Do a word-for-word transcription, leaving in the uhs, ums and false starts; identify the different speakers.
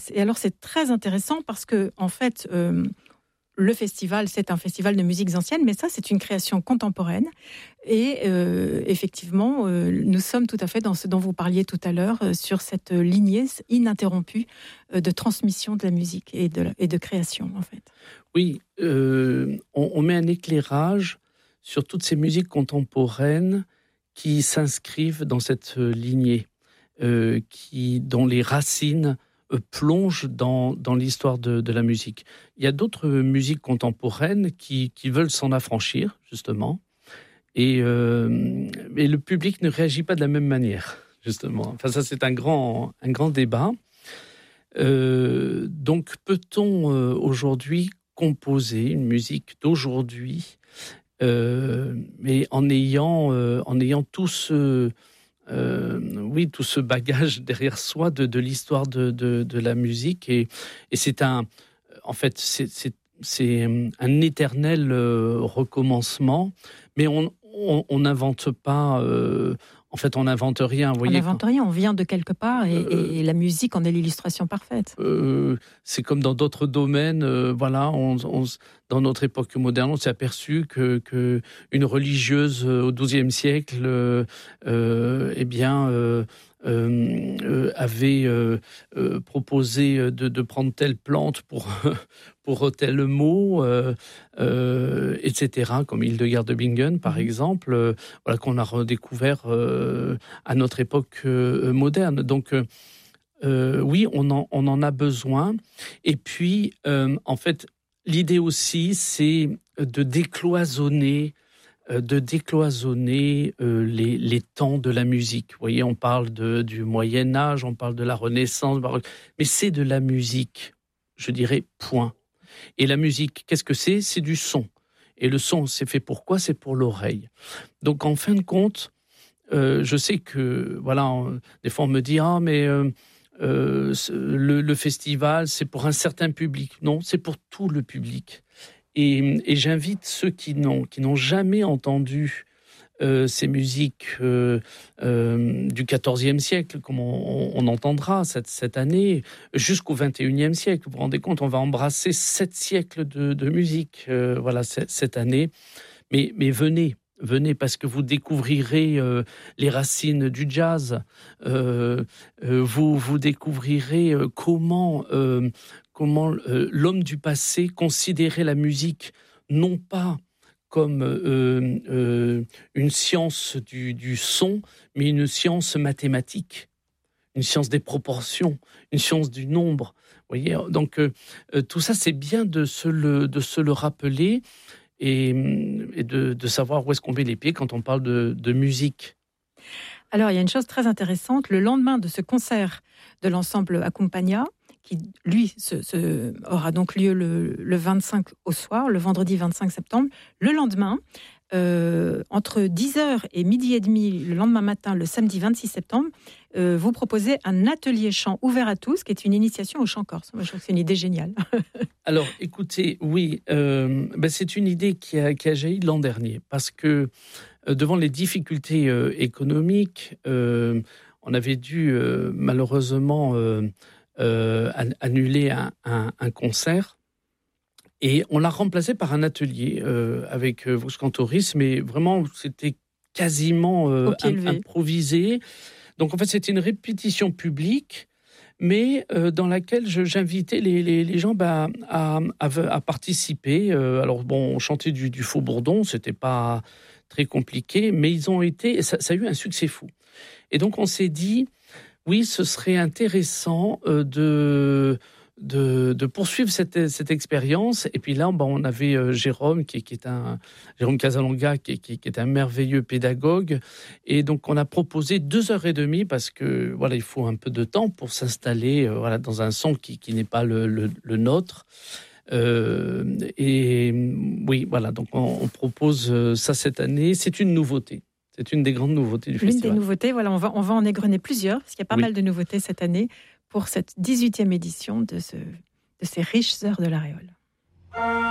Speaker 1: Et alors, c'est très intéressant parce que, en fait, euh, le festival, c'est un festival de musiques anciennes, mais ça, c'est une création contemporaine. Et euh, effectivement, euh, nous sommes tout à fait dans ce dont vous parliez tout à l'heure, euh, sur cette lignée ininterrompue euh, de transmission de la musique et de, et de création, en fait.
Speaker 2: Oui, euh, on, on met un éclairage sur toutes ces musiques contemporaines qui s'inscrivent dans cette lignée, euh, qui, dont les racines euh, plongent dans, dans l'histoire de, de la musique. Il y a d'autres musiques contemporaines qui, qui veulent s'en affranchir, justement, et, euh, et le public ne réagit pas de la même manière, justement. Enfin, ça, c'est un grand, un grand débat. Euh, donc, peut-on euh, aujourd'hui composer une musique d'aujourd'hui, euh, mais en ayant, euh, en ayant tout ce, euh, oui, tout ce bagage derrière soi de, de l'histoire de, de, de la musique, et, et c'est un, en fait, c'est, c'est, c'est un éternel euh, recommencement, mais on on n'invente pas. Euh, En fait, on n'invente rien. Vous voyez,
Speaker 1: on n'invente rien, on vient de quelque part et, euh, et la musique en est l'illustration parfaite.
Speaker 2: Euh, c'est comme dans d'autres domaines. Euh, voilà, on, on, dans notre époque moderne, on s'est aperçu que, que une religieuse euh, au douzième siècle, euh, euh, eh bien, euh, euh, euh, avait euh, euh, proposé de, de prendre telle plante pour pour tel mot, euh, euh, et cetera. Comme Hildegard de Bingen, par mmh. exemple, euh, voilà, qu'on a redécouvert euh, à notre époque euh, moderne. Donc euh, Euh, oui, on en, on en a besoin. Et puis, euh, en fait, l'idée aussi, c'est de décloisonner, euh, de décloisonner euh, les, les temps de la musique. Vous voyez, on parle de, du Moyen-Âge, on parle de la Renaissance, mais c'est de la musique, je dirais, point. Et la musique, qu'est-ce que c'est ? C'est du son. Et le son, c'est fait pour quoi ? C'est pour l'oreille. Donc, en fin de compte, euh, je sais que, voilà, on, des fois, on me dit « Ah, mais... Euh, » Euh, le, le festival, c'est pour un certain public. Non, c'est pour tout le public. Et, et j'invite ceux qui n'ont, qui n'ont jamais entendu euh, ces musiques euh, euh, du quatorzième siècle, comme on, on entendra cette, cette année, jusqu'au vingt et unième siècle. Vous vous rendez compte, on va embrasser sept siècles de, de musique euh, voilà, cette, cette année. Mais, mais venez. Venez parce que vous découvrirez euh, les racines du jazz. Euh, euh, vous, vous découvrirez euh, comment, euh, comment euh, l'homme du passé considérait la musique, non pas comme euh, euh, une science du, du son, mais une science mathématique, une science des proportions, une science du nombre. Vous voyez, donc euh, tout ça, c'est bien de se le, de se le rappeler. Et, et de, de savoir où est-ce qu'on met les pieds quand on parle de, de musique.
Speaker 1: Alors, il y a une chose très intéressante. Le lendemain de ce concert de l'ensemble Accompagna, qui, lui, se, se, aura donc lieu le, le vingt-cinq au soir, le vendredi vingt-cinq septembre, le lendemain, euh, entre dix heures et midi et demi, le lendemain matin, le samedi vingt-six septembre, euh, vous proposez un atelier chant ouvert à tous, qui est une initiation au chant corse. Moi, je trouve que c'est une idée géniale.
Speaker 2: Alors, écoutez, oui, euh, ben c'est une idée qui a, qui a jailli l'an dernier, parce que euh, devant les difficultés euh, économiques, euh, on avait dû euh, malheureusement euh, euh, annuler un, un, un concert. Et on l'a remplacé par un atelier euh, avec euh, Vox Cantoris, mais vraiment, c'était quasiment euh, im- improvisé. Donc, en fait, c'était une répétition publique, mais euh, dans laquelle je, j'invitais les, les, les gens bah, à, à, à participer. Euh, alors, bon, on chantait du, du faux-bourdon, c'était pas très compliqué, mais ils ont été... Ça, ça a eu un succès fou. Et donc, on s'est dit, oui, ce serait intéressant euh, de... De, de poursuivre cette, cette expérience. Et puis là, ben, on avait euh, Jérôme, qui, qui est un Jérôme Casalonga, qui, qui, qui est un merveilleux pédagogue. Et donc, on a proposé deux heures et demie parce que voilà, il faut un peu de temps pour s'installer euh, voilà, dans un son qui, qui n'est pas le, le, le nôtre. Euh, et oui, voilà. Donc, on, on propose ça cette année. C'est une nouveauté. C'est une des grandes nouveautés du
Speaker 1: L'une
Speaker 2: festival.
Speaker 1: L'une des nouveautés, voilà, on va, on va en égrener plusieurs, parce qu'il y a pas oui. mal de nouveautés cette année pour cette dix-huitième édition de, ce, de ces riches heures de l'Aréole.